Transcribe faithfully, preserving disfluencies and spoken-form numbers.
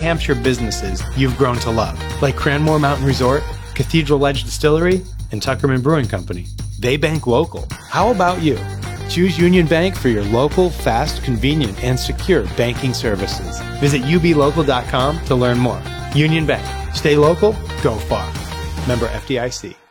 Hampshire businesses you've grown to love, like Cranmore Mountain Resort, Cathedral Ledge Distillery, and Tuckerman Brewing Company. They bank local. How about you? Choose Union Bank for your local, fast, convenient, and secure banking services. Visit U B local dot com to learn more. Union Bank. Stay local, go far. Member F D I C.